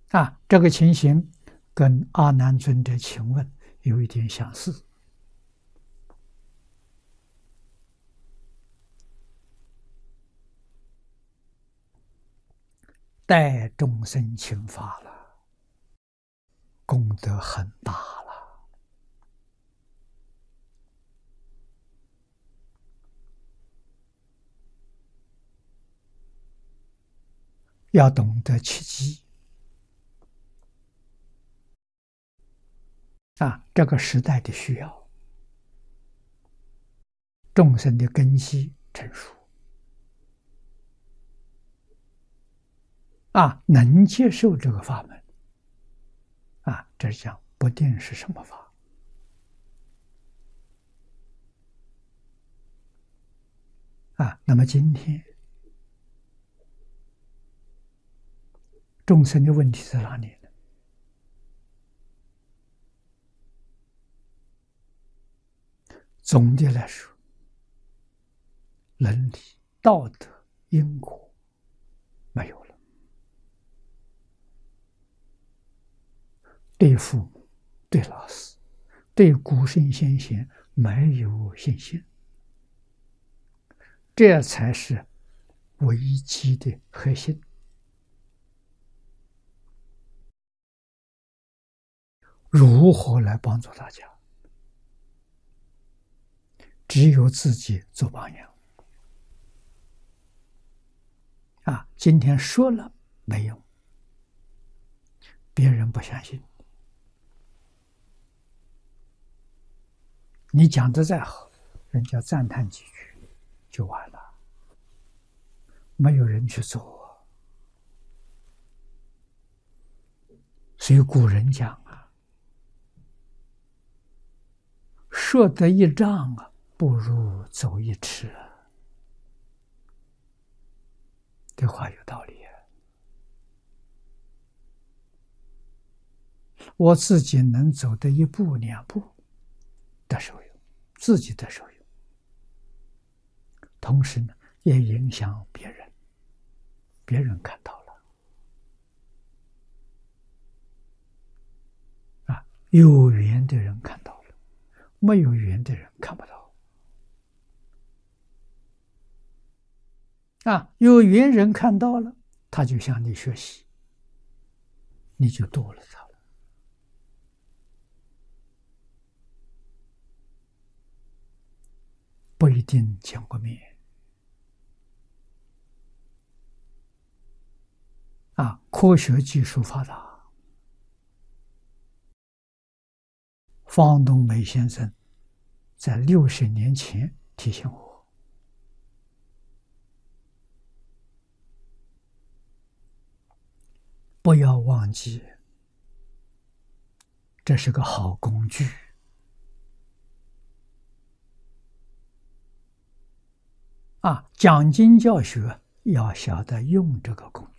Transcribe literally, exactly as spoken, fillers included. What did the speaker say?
啊，这个情形跟阿难尊者请问有一点相似。代众生请法了，功德很大了。要懂得契机啊，这个时代的需要，众生的根基成熟啊，能接受这个法门啊，这讲不定是什么法啊。那么今天众生的问题在哪里呢？总的来说，伦理、道德、因果没有了，对父母、对老师、对古圣先贤没有信心，这才是危机的核心。如何来帮助大家？只有自己做榜样啊！今天说了没用，别人不相信，你讲的再好，人家赞叹几句就完了，没有人去做。所以古人讲啊，说得一丈啊，不如走一尺啊。这话有道理啊。我自己能走得一步两步得受用，自己得受用，同时呢也影响别人，别人看到了啊，有缘的人看到了，没有缘的人看不到啊。有缘人看到了，他就向你学习，你就度了他了。不一定见过面啊，科学技术发达，方东梅先生在六十年前提醒我，不要忘记，这是个好工具啊！讲经教学要晓得用这个工具。